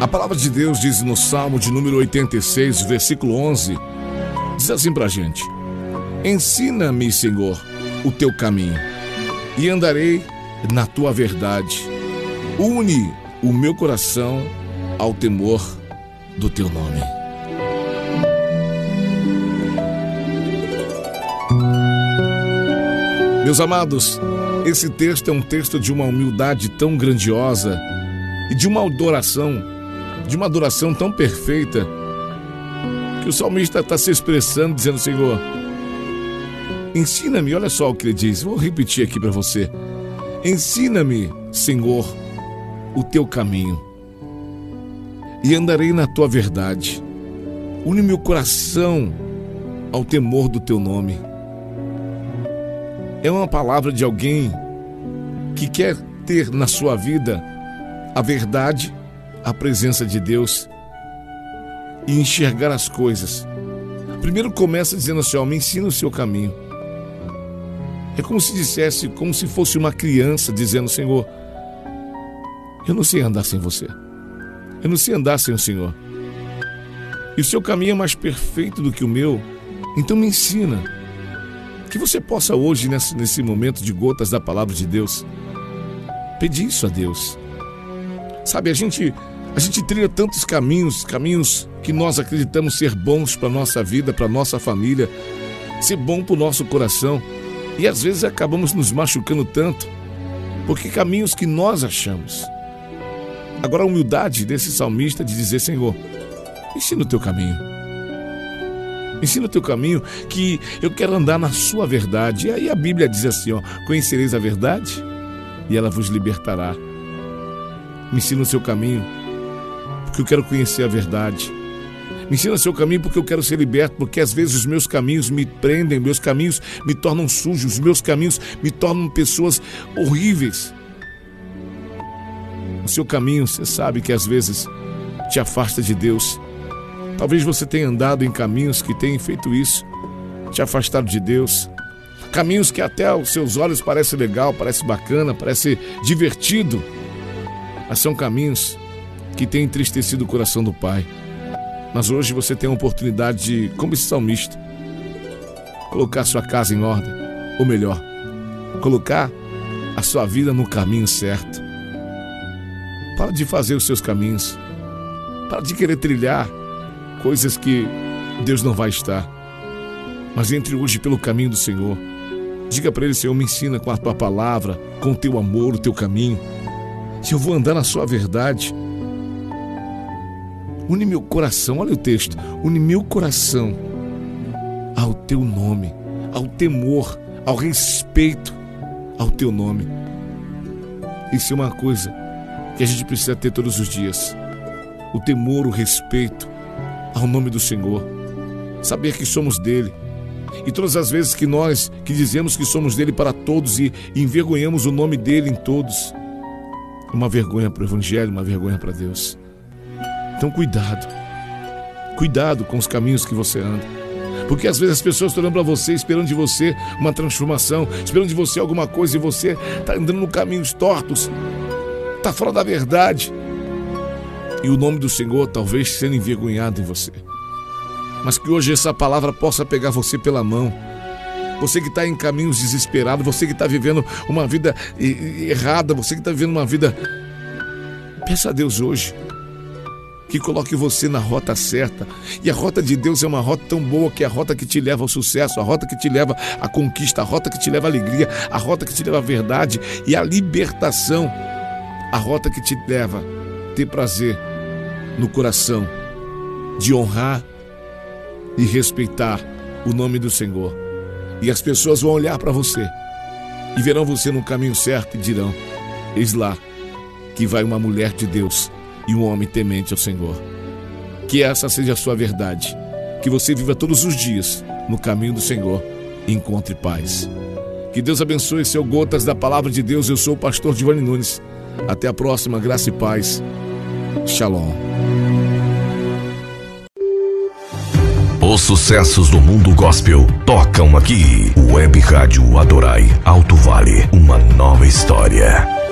A palavra de Deus diz no Salmo de número 86, versículo 11, diz assim pra gente: ensina-me, Senhor, o teu caminho, e andarei na tua verdade. Une o meu coração ao temor do teu nome. Meus amados, esse texto é um texto de uma humildade tão grandiosa e de uma adoração tão perfeita, que o salmista está se expressando, dizendo: Senhor, ensina-me. Olha só o que ele diz, vou repetir aqui para você: ensina-me, Senhor, o teu caminho, e andarei na tua verdade. Une meu coração ao temor do teu nome. É uma palavra de alguém que quer ter na sua vida a verdade, a presença de Deus e enxergar as coisas. Primeiro começa dizendo assim: ó, me ensina o seu caminho. É como se dissesse, como se fosse uma criança dizendo: Senhor, eu não sei andar sem você, eu não sei andar sem o Senhor, e o seu caminho é mais perfeito do que o meu, então me ensina. Que você possa hoje, nesse momento de gotas da palavra de Deus, pedir isso a Deus. Sabe, a gente trilha tantos caminhos que nós acreditamos ser bons para a nossa vida, para a nossa família, ser bom para o nosso coração, e às vezes acabamos nos machucando tanto, porque caminhos que nós achamos. Agora a humildade desse salmista de dizer: Senhor, ensina o teu caminho. Ensina o teu caminho, que eu quero andar na sua verdade. E aí a Bíblia diz assim, ó: conhecereis a verdade e ela vos libertará. Me ensina o seu caminho, porque eu quero conhecer a verdade. Me ensina o seu caminho, porque eu quero ser liberto, porque às vezes os meus caminhos me prendem, meus caminhos me tornam sujos, os meus caminhos me tornam pessoas horríveis. O seu caminho, você sabe que às vezes te afasta de Deus. Talvez você tenha andado em caminhos que tenham feito isso, te afastado de Deus. Caminhos que até aos seus olhos parece legal, parece bacana, parece divertido, mas são caminhos que têm entristecido o coração do Pai. Mas hoje você tem a oportunidade de, como esse salmista, colocar sua casa em ordem, ou melhor, colocar a sua vida no caminho certo. Para de fazer os seus caminhos, para de querer trilhar coisas que Deus não vai estar, mas entre hoje pelo caminho do Senhor. Diga para Ele: Senhor, me ensina com a tua palavra, com o teu amor, o teu caminho. Se eu vou andar na sua verdade, une meu coração, olha o texto: une meu coração ao teu nome, ao temor, ao respeito ao teu nome. Isso é uma coisa que a gente precisa ter todos os dias: o temor, o respeito ao nome do Senhor, saber que somos dele. E todas as vezes que nós dizemos que somos dele para todos e envergonhamos o nome dele em todos, é uma vergonha para o Evangelho, uma vergonha para Deus. Então cuidado com os caminhos que você anda, porque às vezes as pessoas estão olhando para você, esperando de você uma transformação, esperando de você alguma coisa, e você está andando no caminhos tortos, está fora da verdade, e o nome do Senhor talvez sendo envergonhado em você. Mas que hoje essa palavra possa pegar você pela mão. Você que está em caminhos desesperados, você que está vivendo uma vida errada, você que está vivendo uma vida... Peça a Deus hoje que coloque você na rota certa. E a rota de Deus é uma rota tão boa, que é a rota que te leva ao sucesso, a rota que te leva à conquista, a rota que te leva à alegria, a rota que te leva à verdade e à libertação, a rota que te leva a ter prazer no coração de honrar e respeitar o nome do Senhor. E as pessoas vão olhar para você e verão você no caminho certo e dirão: eis lá que vai uma mulher de Deus e um homem temente ao Senhor. Que essa seja a sua verdade, que você viva todos os dias no caminho do Senhor e encontre paz. Que Deus abençoe seu Gotas da Palavra de Deus. Eu sou o pastor Giovanni Nunes. Até a próxima, graça e paz. Shalom. Os sucessos do mundo gospel tocam aqui. Web Rádio Adorai, Alto Vale, uma nova história.